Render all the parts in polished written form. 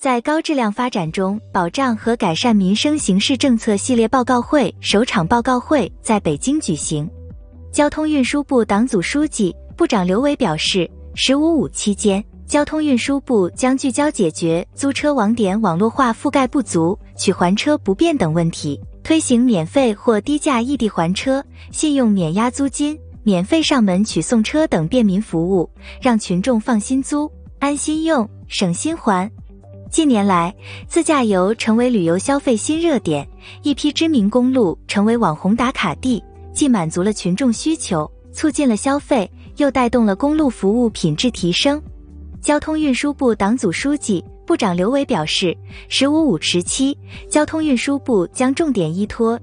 在高质量发展中保障和改善民生形势政策系列报告会首场报告会在北京举行。交通运输部党组书记、部长刘伟表示，“15+5”期间，交通运输部将聚焦解决租车网点网络化覆盖不足、取还车不便等问题，推行免费或低价异地还车、信用免押租金、免费上门取送车等便民服务，让群众放心租、安心用、省心还。近年来，自驾游成为旅游消费新热点，一批知名公路成为网红打卡地，既满足了群众需求，促进了消费，又带动了公路服务品质提升。交通运输部党组书记、部长刘伟表示，“15+5”时期，交通运输部将重点依托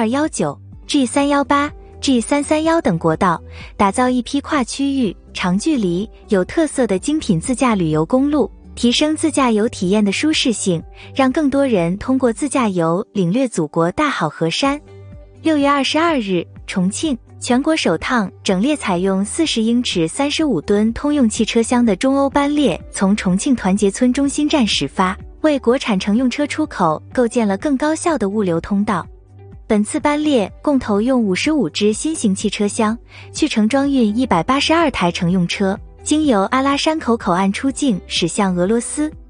G219、G318、G331 等国道，打造一批跨区域、长距离、有特色的精品自驾旅游公路，提升自驾游体验的舒适性，让更多人通过自驾游领略祖国大好河山。6月22日，重庆全国首趟整列采用40英尺35吨通用汽车厢的中欧班列从重庆团结村中心站始发，为国产乘用车出口构建了更高效的物流通道。本次班列共投用55只新型汽车厢，去程装运182台乘用车，经由阿拉山口口岸出境驶向俄罗斯。